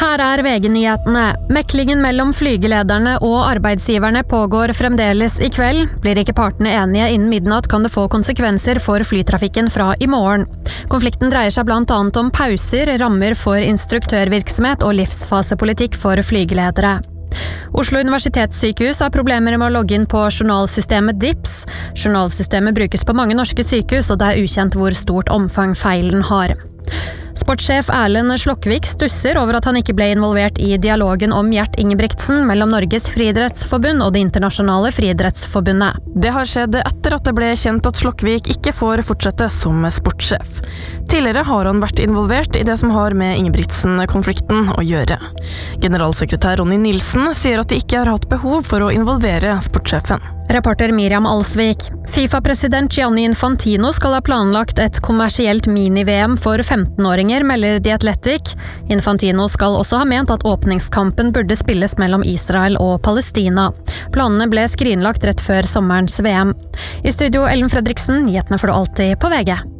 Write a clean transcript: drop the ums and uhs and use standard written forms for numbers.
Her VG-nyhetene. Meklingen mellom flygelederne og arbeidsgiverne pågår fremdeles I kveld. Blir ikke partene enige innen midnatt kan det få konsekvenser for flytrafikken fra I morgen. Konflikten dreier seg blant annet om pauser, rammer for instruktørvirksomhet og livsfasepolitikk for flygeledere. Oslo universitetssykehus har problemer med å logge inn på journalsystemet DIPS. Journalsystemet brukes på mange norske sykehus, og det ukjent hvor stort omfang feilen har. Sportssjef Erlend Slokvik stusser over at han ikke ble involvert I dialogen om Gjert Ingebrigtsen mellom Norges Friidrettsforbund og Det internasjonale friidrettsforbundet. Det har skjedd etter at det ble kjent at Slokvik ikke får fortsette som sportssjef. Tidligere har han vært involvert I det som har med Ingebrigtsen-konflikten å gjøre. Generalsekretær Ronny Nilsen sier at de ikke har hatt behov for å involvere sportssjefen. Reporter Miriam Alsvik. FIFA-president Gianni Infantino skal ha planlagt et kommersielt mini-VM for 15-åringer, melder The Athletic. Infantino skal også ha ment at åpningskampen burde spilles mellom Israel og Palestina. Planene ble skrinlagt rett før sommerens VM. I studio Ellen Fredriksen, nyhetene får du alltid på VG.